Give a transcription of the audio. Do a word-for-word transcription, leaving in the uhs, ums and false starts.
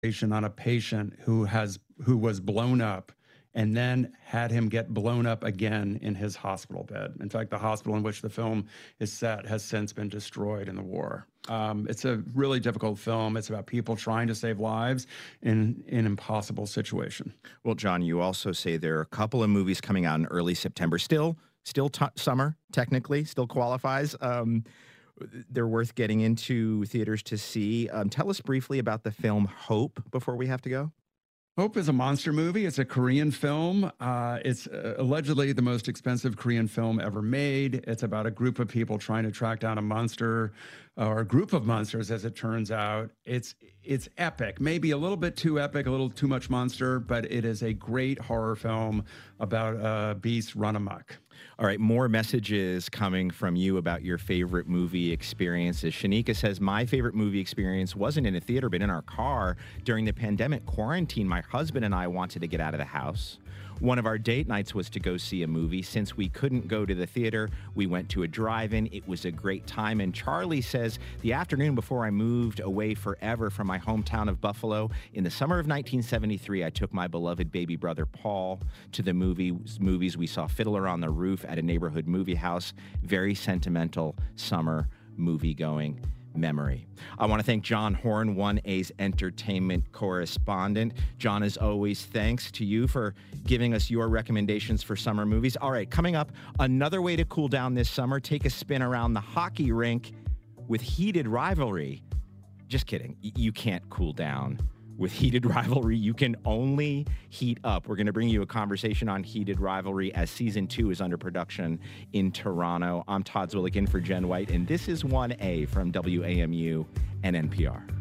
on a patient who has who was blown up and then had him get blown up again in his hospital bed. In fact, the hospital in which the film is set has since been destroyed in the war. Um, it's a really difficult film. It's about people trying to save lives in in an impossible situation. Well, John, you also say there are a couple of movies coming out in early September. Still, still t- summer, technically, still qualifies. Um, they're worth getting into theaters to see. Um, tell us briefly about the film Hope before we have to go. Hope is a monster movie. It's a Korean film. Uh, it's uh, allegedly the most expensive Korean film ever made. It's about a group of people trying to track down a monster, or a group of monsters, as it turns out. It's it's epic, maybe a little bit too epic, a little too much monster, but it is a great horror film about uh, beasts run amok. All right, more messages coming from you about your favorite movie experiences. Shanika says, my favorite movie experience wasn't in a theater, but in our car. During the pandemic quarantine, my husband and I wanted to get out of the house. One of our date nights was to go see a movie. Since we couldn't go to the theater, we went to a drive-in. It was a great time. And Charlie says, the afternoon before I moved away forever from my hometown of Buffalo, in the summer of nineteen seventy-three, I took my beloved baby brother Paul to the movie, movies. We saw Fiddler on the Roof at a neighborhood movie house. Very sentimental summer movie-going memory. I want to thank John Horn, one A's entertainment correspondent. John, as always, thanks to you for giving us your recommendations for summer movies. All right, coming up, another way to cool down this summer, take a spin around the hockey rink with Heated Rivalry. Just kidding. Y- you can't cool down with Heated Rivalry. You can only heat up. We're going to bring you a conversation on Heated Rivalry as season two is under production in Toronto. I'm Todd Zwillick in for Jen White, and this is one A from W A M U and N P R.